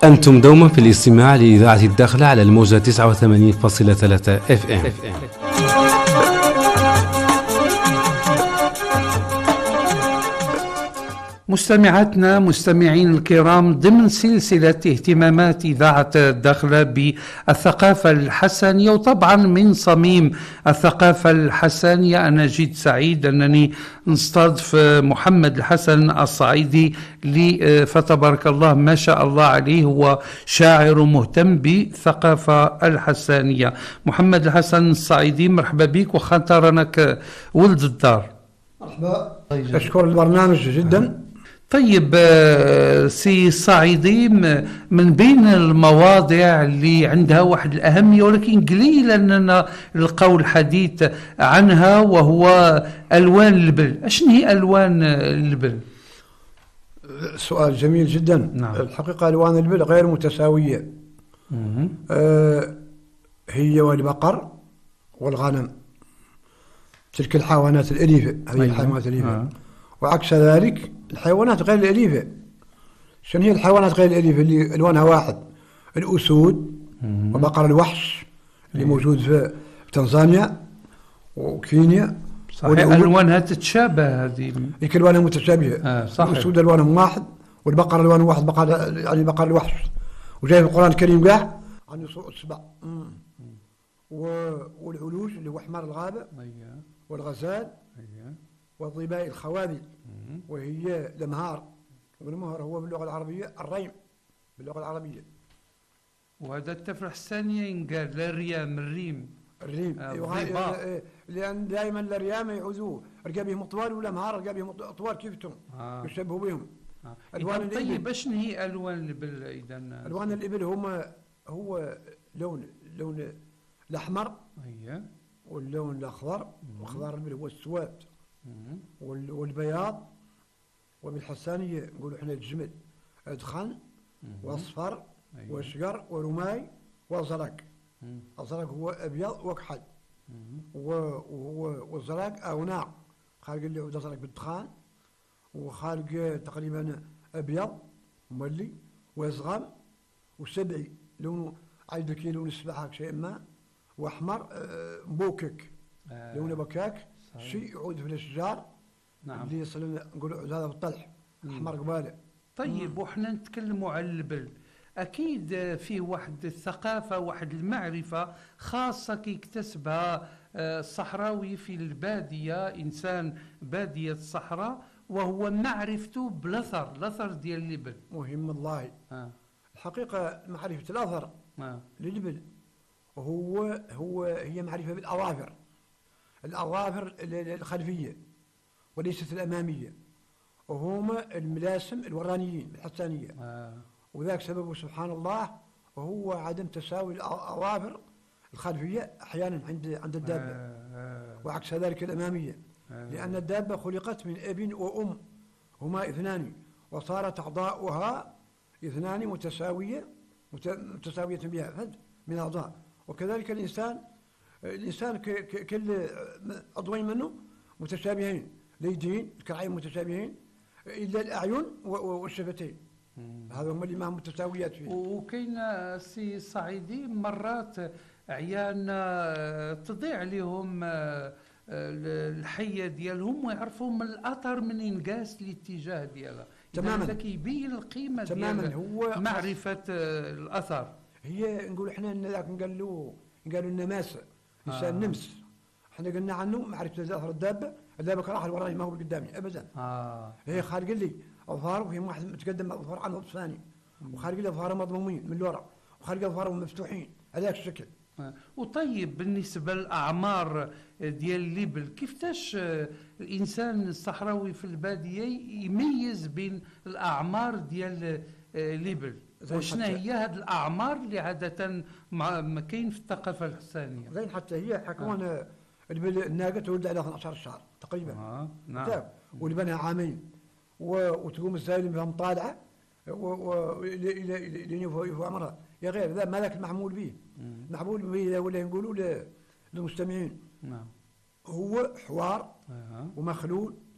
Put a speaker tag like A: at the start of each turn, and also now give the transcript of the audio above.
A: أنتم دوما في الاستماع لإذاعة الداخلة على الموجة 89.3 FM.
B: مستمعاتنا مستمعين الكرام، ضمن سلسلة اهتمامات إذاعة الداخلة بالثقافة الحسنية، وطبعا من صميم الثقافة الحسنية أنا جد سعيد أنني نستضيف محمد الحسن الصعيدي فتبارك الله ما شاء الله عليه، هو شاعر ومهتم بالثقافة الحسنية. محمد الحسن الصعيدي، مرحبا بك وخاطرنك ولد الدار.
C: مرحبا، أشكر البرنامج جدا.
B: طيب سي صعيدي، من بين المواضيع اللي عندها واحد الأهمية ولكن قليلا أننا نلقاو الحديث عنها، وهو ألوان البل. أشن هي ألوان البل؟
C: سؤال جميل جدا.
B: نعم.
C: الحقيقة ألوان البل غير متساوية. هي والبقر والغنم، تلك الحيوانات الأليفة، هذه الحيوانات الأليفة. وعكس ذلك الحيوانات غير الأليفة. شنو هي الحيوانات غير الأليفة اللي ألوانها واحد؟ الأسود وبقر الوحش اللي موجود في تنزانيا وكينيا.
B: صحيح، ألوانها تتشابه، هذه
C: ألوانها متشابهة.
B: صحيح.
C: الأسود ألوانهم واحد والبقر ألوانهم واحد، يعني بقر الوحش. وجاي في القرآن الكريم قاع عن السبع. والعلوج اللي هو حمار الغابة، والغزال، والظباء الخواذي، وهي الأمهار. والمهر هو باللغة العربية الريم باللغة العربية.
B: وهذا التفرح الثانية ينقال للريام، الريم.
C: لأن دائما الريام يعوزوه رقابهم طوال، والأمهار رقابهم طوال كيفتهم يشبهوا بهم.
B: ألوان طيب، شنو هي ألوان الإبل إذا؟
C: ألوان الإبل هو لون الأحمر، واللون الأخضر. وخضار الإبل هو السواد والبياض. وبالحسانية نقولوا احنا الجمل دخن واصفر واشقر ورماي وزرق. الزرق هو ابيض وكحل، والزرق اوناع، خالق اللي عود زرق بالدخان، وخالق تقريبا ابيض مولي وازغم وسبعي لونه عايز لك لون السبعه شيء ما، واحمر مبوكك لونه بكاك، شيء يعود في الاشجار. نعم. اللي يصل نقول هذا بالطلح احمر قباله.
B: طيب وحنا نتكلموا على البل، اكيد فيه واحد الثقافه، واحد المعرفه خاصه كيكتسبها الصحراوي في الباديه، انسان باديه الصحراء، وهو معرفته بالاثر ديال الابل.
C: مهم والله. الحقيقه معرفه الاثر للابل هي معرفه بالاظافر الخلفيه وليست الأمامية، وهما الملاسم الورانيين الحسانية. وذاك سببه سبحان الله وهو عدم تساوي الأظافر الخلفية أحيانا عند الدابة، وعكس ذلك الأمامية. لأن الدابة خلقت من أب وأم هما اثنان، وصارت أعضاؤها اثنان متساوية بها فد من أعضاء. وكذلك الإنسان كل عضوين منه متشابهين، اليدين الكرعين متشابهين الا الاعين والشفتين، هذا هم اللي ما هم متساويات فيه.
B: وكاين سي صعيدي مرات عيالنا تضيع لهم الحيه ديالهم ويعرفوا من الاثر منين قاس الاتجاه ديالها.
C: تماما.
B: هذا كيبين القيمه
C: تماما
B: ديال
C: هو
B: معرفه الاثر.
C: هي نقول احنا ذاك قالوا النماسه انسان نمس، احنا قلنا عنه معرفه اثر الدابه كراح الوراي ما هو قدامي ابدا. هي خالق لي اظفار، وفي واحد متقدم اظفار عنه الثاني، وخالق لي اظفار مضمومين من الوراء، وخالق اظفارهم مفتوحين هذاك الشكل.
B: وطيب بالنسبه للاعمار ديال الابل، كيفاش الانسان الصحراوي في الباديه يميز بين الاعمار ديال الابل؟ شنو هي هذه الاعمار اللي عاده ما كاين في الثقافه الحسانيه؟
C: زين حتى هي حكونا الناقه تولد على 12 شهر تقريبا.
B: نعم.
C: ولبنها عامين، وتقوم السائل بها مطالعه لين يفوى عمرها. يا غير ذا ما ذاك المعمول به. المعمول به ولا نقولوا للمستمعين.
B: نعم.
C: هو حوار ومخلول